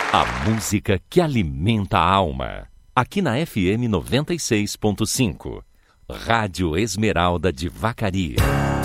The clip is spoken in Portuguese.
A música que alimenta a alma. Aqui na FM 96.5. Rádio Esmeralda de Vacaria.